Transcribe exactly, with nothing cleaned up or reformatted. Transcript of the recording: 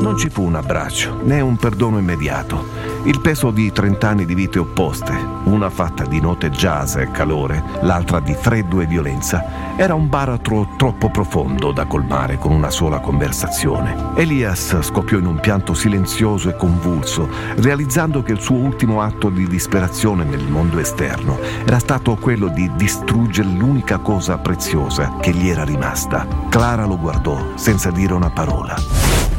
Non ci fu un abbraccio, né un perdono immediato. Il peso di trent'anni di vite opposte, una fatta di note jazz e calore, l'altra di freddo e violenza, era un baratro troppo profondo da colmare con una sola conversazione. Elias scoppiò in un pianto silenzioso e convulso, realizzando che il suo ultimo atto di disperazione nel mondo esterno era stato quello di distruggere l'unica cosa preziosa che gli era rimasta. Clara lo guardò senza dire una parola.